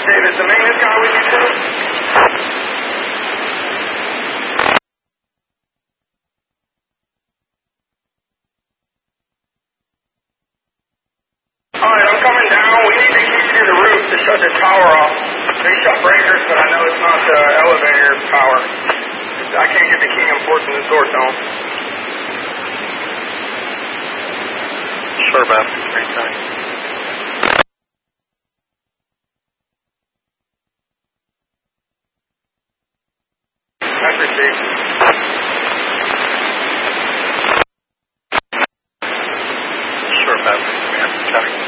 Dave, is the maintenance guy with you too? Alright, I'm coming down. We need the key to the roof to shut the tower off. They shut breakers, but I know it's not the elevator power. I can't get the key. I'm forcing this door down. Sure, Beth. 3 times.